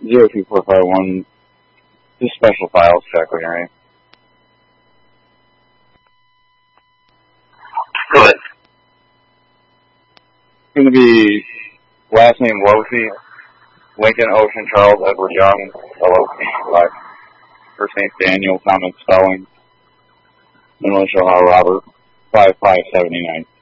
02451, just special files check when you're ready. Go ahead. It's going to be last name Lofi, Lincoln Ocean Charles Edward Young, LLC, first name Daniel, common spelling, middle initial Robert, 5579.